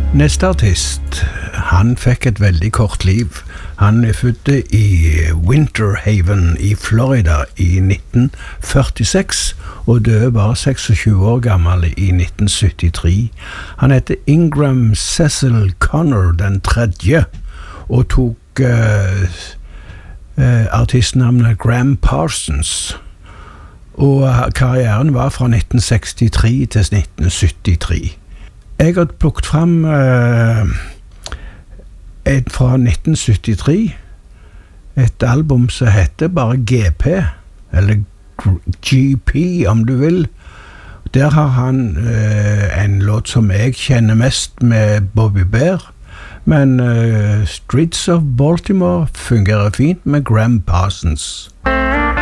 Neste artist, han fikk et veldig kort liv. Han fødte i Winter Haven i Florida i 1946 og døde bare 26 år gammel i 1973. Han heter Ingram Cecil Connor den tredje og tok artistnavnet Gram Parsons. Og karrieren var fra 1963 til 1973. Jeg har plukket frem et fra 1973, et album som heter bare GP, eller GP om du vil. Der har han en låt som jeg kjenner mest med Bobby Bear, men Streets of Baltimore fungerer fint med Gram Parsons.